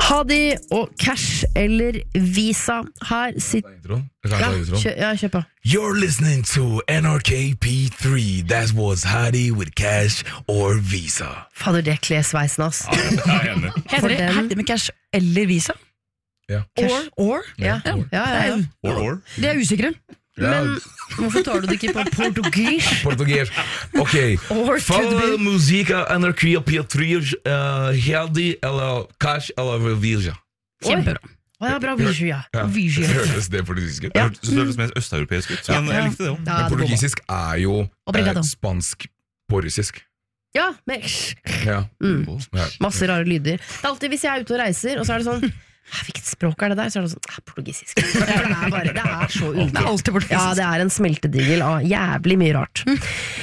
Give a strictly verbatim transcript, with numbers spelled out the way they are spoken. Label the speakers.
Speaker 1: Hadi og Cash eller Visa. Her sitter ja, kjø, ja, kjør på.
Speaker 2: You're listening to N R K P three. That was Hadi with Cash or Visa.
Speaker 1: Fader, det kler sveisen, ass.
Speaker 3: Ja, jeg er enig.
Speaker 4: Heter det Hadi med Cash eller Visa?
Speaker 2: Ja.
Speaker 4: Or? Or?
Speaker 1: Ja, ja, ja, ja.
Speaker 3: Or, or.
Speaker 4: Det er usikre.
Speaker 1: Men hvorfor tar du det ikke på portugis?
Speaker 2: Portugis. Ok. Fala música N R K P three, uh, Hadi eller Cash eller Visa.
Speaker 4: Kjempebra.
Speaker 1: Å ja, bra, Visa.
Speaker 2: Ja.
Speaker 1: Visa.
Speaker 2: Høres det portugisisk ut?
Speaker 3: Ja. Så det høres mer østeuropeisk ut, men jeg likte det også.
Speaker 1: Ja,
Speaker 2: Men portugisisk er jo eh, spansk på russisk.
Speaker 1: Ja, med
Speaker 2: Ja.
Speaker 1: mm.
Speaker 2: Ja.
Speaker 1: Masse rare lyder. Det er alltid hvis jeg er ute og reiser, og så er det sånn hvilket språk er det der? Så er det sånn, ah, portugisisk. For det er, bare, det er så ulike. Ja, det er en smeltedigel av jævlig mye rart.